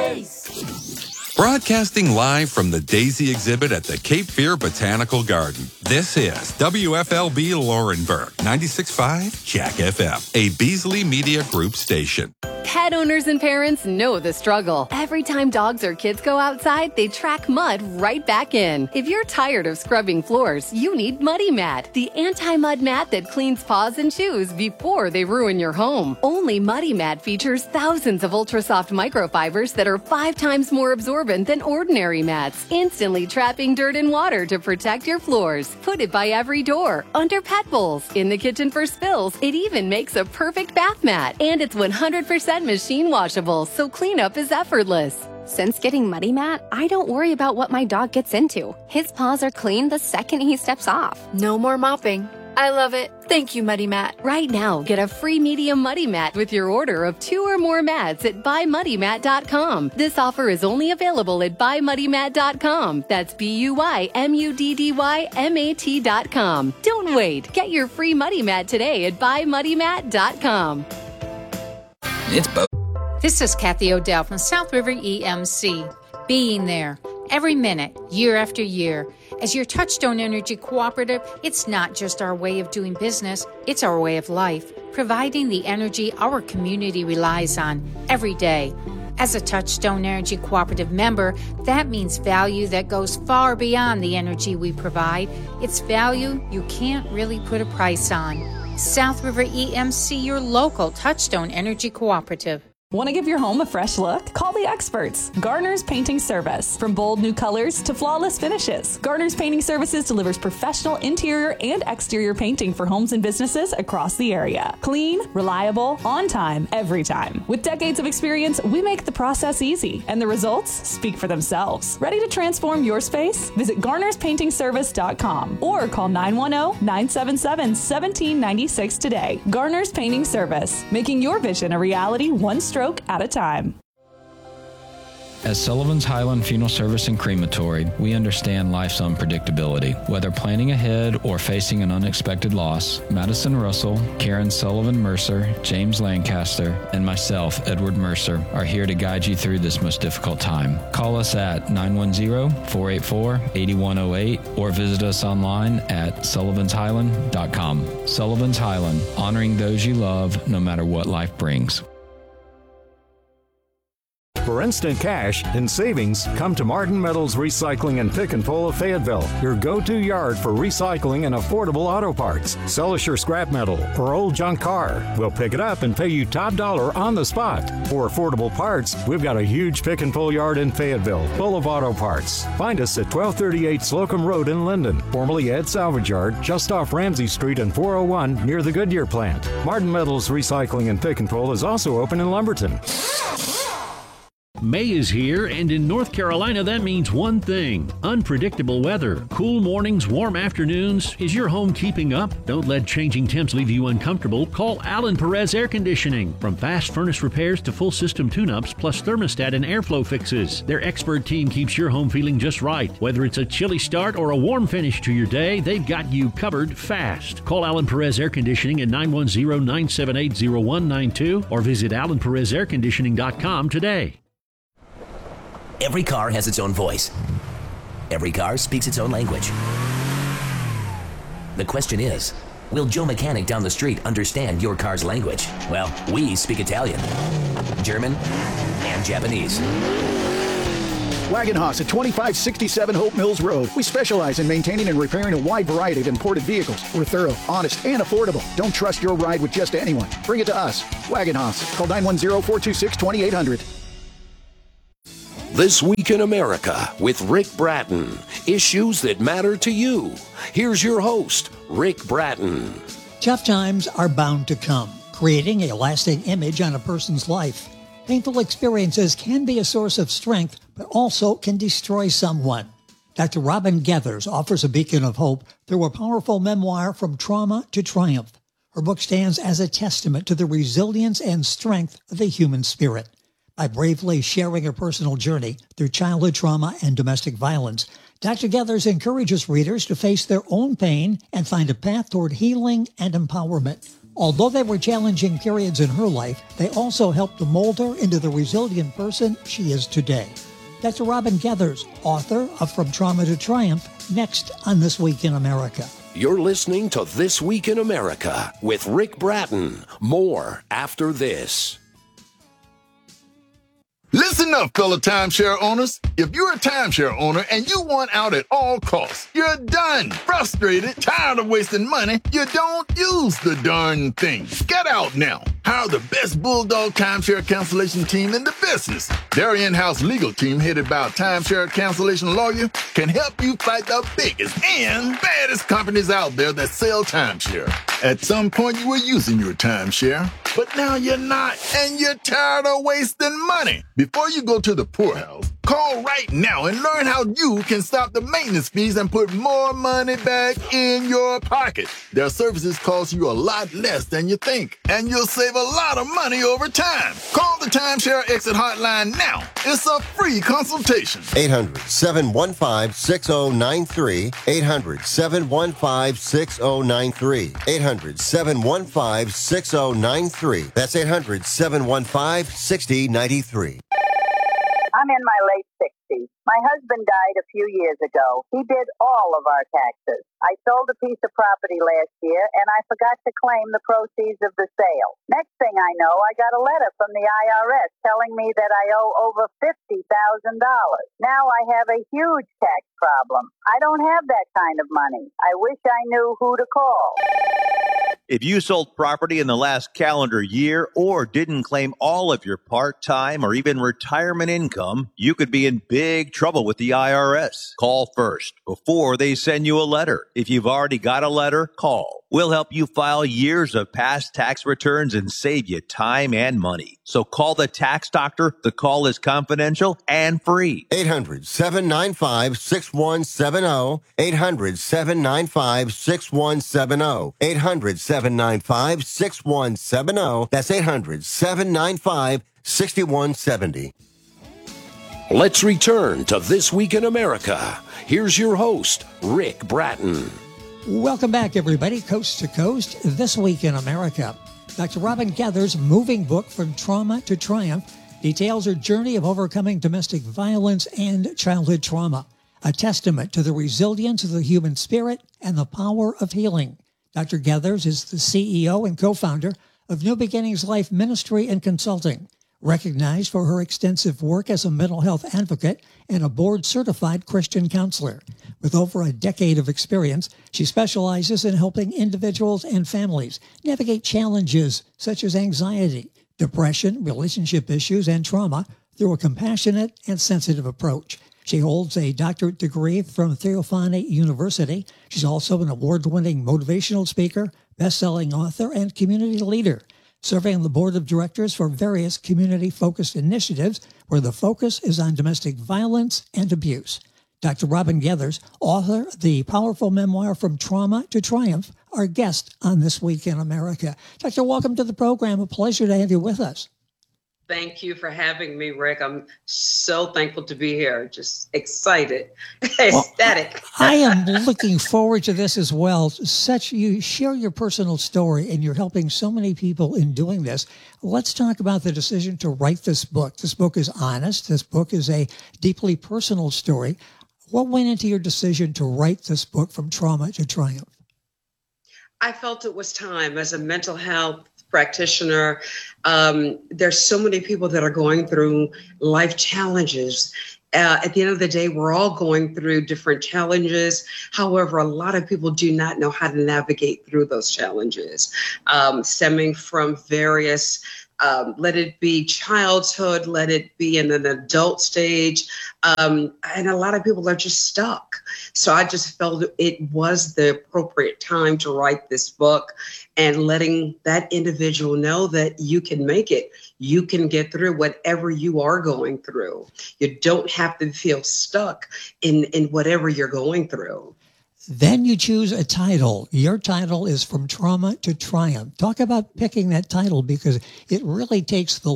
Space! Broadcasting live from the Daisy exhibit at the Cape Fear Botanical Garden. This is WFLB Laurinburg, 96.5 Jack FM, a Beasley Media Group station. Pet owners and parents know the struggle. Every time dogs or kids go outside, they track mud right back in. If you're tired of scrubbing floors, you need Muddy Mat, the anti-mud mat that cleans paws and shoes before they ruin your home. Only Muddy Mat features thousands of ultra-soft microfibers that are 5 times more absorbent than ordinary mats, instantly trapping dirt and water to protect your floors. Put it by every door, under pet bowls, in the kitchen for spills. It even makes a perfect bath mat. And it's 100% machine washable, so cleanup is effortless. Since getting Muddy Mat, I don't worry about what my dog gets into. His paws are clean the second he steps off. No more mopping. I love it. Thank you, Muddy Mat. Right now, get a free medium Muddy Mat with your order of 2 or more mats at buymuddymat.com. This offer is only available at buymuddymat.com. That's BUYMUDDYMAT.com. Don't wait. Get your free Muddy Mat today at buymuddymat.com. It's both. This is Kathy O'Dell from South River EMC. Being there every minute, year after year. As your Touchstone Energy Cooperative, it's not just our way of doing business, it's our way of life, providing the energy our community relies on every day. As a Touchstone Energy Cooperative member, that means value that goes far beyond the energy we provide. It's value you can't really put a price on. South River EMC, your local Touchstone Energy Cooperative. Want to give your home a fresh look? Call the experts. Garner's Painting Service. From bold new colors to flawless finishes, Garner's Painting Services delivers professional interior and exterior painting for homes and businesses across the area. Clean, reliable, on time, every time. With decades of experience, we make the process easy, and the results speak for themselves. Ready to transform your space? Visit garnerspaintingservice.com or call 910-977-1796 today. Garner's Painting Service, making your vision a reality one stroke at a time. At Sullivan's Highland Funeral Service and Crematory, we understand life's unpredictability. Whether planning ahead or facing an unexpected loss, Madison Russell, Karen Sullivan Mercer, James Lancaster, and myself, Edward Mercer, are here to guide you through this most difficult time. Call us at 910-484-8108 or visit us online at sullivanshighland.com. Sullivan's Highland, honoring those you love no matter what life brings. For instant cash and savings, come to Martin Metals Recycling and Pick and Pull of Fayetteville, your go-to yard for recycling and affordable auto parts. Sell us your scrap metal or old junk car. We'll pick it up and pay you top dollar on the spot. For affordable parts, we've got a huge pick and pull yard in Fayetteville, full of auto parts. Find us at 1238 Slocum Road in Linden, formerly Ed Salvage Yard, just off Ramsey Street and 401 near the Goodyear plant. Martin Metals Recycling and Pick and Pull is also open in Lumberton. May is here, and in North Carolina, that means one thing: unpredictable weather. Cool mornings, warm afternoons. Is your home keeping up? Don't let changing temps leave you uncomfortable. Call Alan Perez Air Conditioning. From fast furnace repairs to full system tune-ups, plus thermostat and airflow fixes, their expert team keeps your home feeling just right. Whether it's a chilly start or a warm finish to your day, they've got you covered fast. Call Alan Perez Air Conditioning at 910-978-0192 or visit alanperezairconditioning.com today. Every car has its own voice. Every car speaks its own language. The question is, will Joe Mechanic down the street understand your car's language? Well, we speak Italian, German, and Japanese. Wagon Haas at 2567 Hope Mills Road. We specialize in maintaining and repairing a wide variety of imported vehicles. We're thorough, honest, and affordable. Don't trust your ride with just anyone. Bring it to us. Wagon Haas. Call 910-426-2800. This Week in America with Rick Bratton. Issues that matter to you. Here's your host, Rick Bratton. Tough times are bound to come, creating a lasting image on a person's life. Painful experiences can be a source of strength, but also can destroy someone. Dr. Robin Gethers offers a beacon of hope through a powerful memoir, From Trauma to Triumph. Her book stands as a testament to the resilience and strength of the human spirit. By bravely sharing her personal journey through childhood trauma and domestic violence, Dr. Gethers encourages readers to face their own pain and find a path toward healing and empowerment. Although they were challenging periods in her life, they also helped to mold her into the resilient person she is today. Dr. Robin Gethers, author of From Trauma to Triumph, next on This Week in America. You're listening to This Week in America with Rick Bratton. More after this. Listen up, fellow timeshare owners. If you're a timeshare owner and you want out at all costs, you're done, frustrated, tired of wasting money, you don't use the darn thing. Get out now. Hire the best Bulldog timeshare cancellation team in the business. Their in-house legal team, headed by a timeshare cancellation lawyer, can help you fight the biggest and baddest companies out there that sell timeshare. At some point, you were using your timeshare, but now you're not, and you're tired of wasting money. Before you go to the poorhouse, call right now and learn how you can stop the maintenance fees and put more money back in your pocket. Their services cost you a lot less than you think, and you'll save a lot of money over time. Call the Timeshare Exit Hotline now. It's a free consultation. 800-715-6093. 800-715-6093. 800-715-6093. That's 800-715-6093. I'm in my late 60s. My husband died a few years ago. He did all of our taxes. I sold a piece of property last year, and I forgot to claim the proceeds of the sale. Next thing I know, I got a letter from the IRS telling me that I owe over $50,000. Now I have a huge tax problem. I don't have that kind of money. I wish I knew who to call. If you sold property in the last calendar year or didn't claim all of your part-time or even retirement income, you could be in big trouble with the IRS. Call first before they send you a letter. If you've already got a letter, call. We'll help you file years of past tax returns and save you time and money. So call the tax doctor. The call is confidential and free. 800-795-6170. 800-795-6170. 800-795-6170. That's 800-795-6170. Let's return to This Week in America. Here's your host, Rick Bratton. Welcome back, everybody, coast to coast, This Week in America. Dr. Robin Gethers' moving book, From Trauma to Triumph, details her journey of overcoming domestic violence and childhood trauma, a testament to the resilience of the human spirit and the power of healing. Dr. Gethers is the CEO and co-founder of New Beginnings Life Ministry and Consulting, recognized for her extensive work as a mental health advocate and a board-certified Christian counselor. With over a decade of experience, she specializes in helping individuals and families navigate challenges such as anxiety, depression, relationship issues, and trauma through a compassionate and sensitive approach. She holds a doctorate degree from Theophany University. She's also an award-winning motivational speaker, best-selling author, and community leader, serving on the board of directors for various community-focused initiatives where the focus is on domestic violence and abuse. Dr. Robin Gethers, author of the powerful memoir From Trauma to Triumph, our guest on This Week in America. Doctor, welcome to the program. A pleasure to have you with us. Thank you for having me, Rick. I'm so thankful to be here. Just excited, ecstatic. I am looking forward to this as well. You share your personal story, and you're helping so many people in doing this. Let's talk about the decision to write this book. This book is honest. This book is a deeply personal story. What went into your decision to write this book, From Trauma to Triumph? I felt it was time. As a mental health practitioner, there's so many people that are going through life challenges. At the end of the day, we're all going through different challenges. However, a lot of people do not know how to navigate through those challenges, stemming from various let it be childhood, let it be in an adult stage. And a lot of people are just stuck. So I just felt it was the appropriate time to write this book and letting that individual know that you can make it. You can get through whatever you are going through. You don't have to feel stuck in whatever you're going through. Then you choose a title. Your title is From Trauma to Triumph. Talk about picking that title, because it really takes the